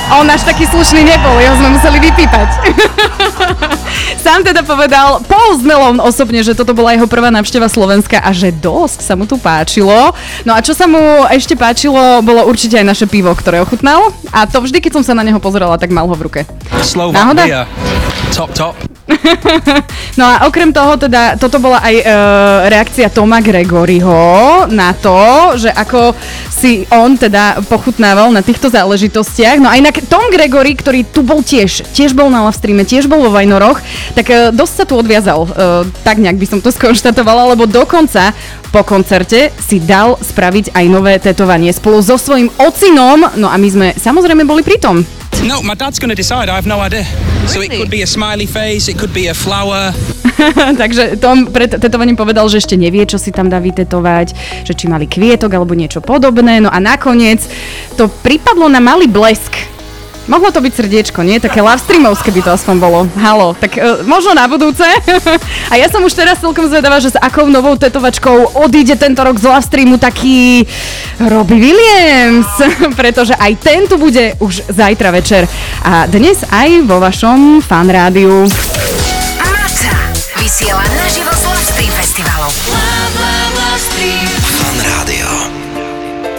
On až taký slušný nebol, jeho sme museli vypípať. Sám teda povedal Post Malone osobne, že toto bola jeho prvá návšteva Slovenska a že dosť sa mu tu páčilo. No a čo sa mu ešte páčilo, bolo určite aj naše pivo, ktoré ochutnal. A to vždy, keď som sa na neho pozerala, tak mal ho v ruke. Náhoda? Top. No a okrem toho teda, toto bola aj reakcia Toma Gregoryho na to, že ako si on teda pochutnával na týchto záležitostiach. No a inak Tom Gregory, ktorý tu bol tiež bol na live streame, tiež bol vo Vajnoroch, tak dosť sa tu odviazal, tak nejak by som to skonštatovala, lebo dokonca po koncerte si dal spraviť aj nové tetovanie spolu so svojím ocinom, no a my sme samozrejme boli pri tom. No, my dad's gonna decide, I have no idea. So it could be a smiley face, it could be a flower. Takže Tom pred tetovaním povedal, že ešte nevie, čo si tam dá vytetovať, že či mali kvietok alebo niečo podobné. No a nakoniec to pripadlo na malý blesk. Mohlo to byť srdiečko, nie? Také love streamovské by to aspoň bolo. Halo, tak možno na budúce. A ja som už teraz celkom zvedavá, že s akou novou tetovačkou odíde tento rok z love streamu taký Robbie Williams. Pretože aj ten tu bude už zajtra večer. A dnes aj vo vašom Fan rádiu.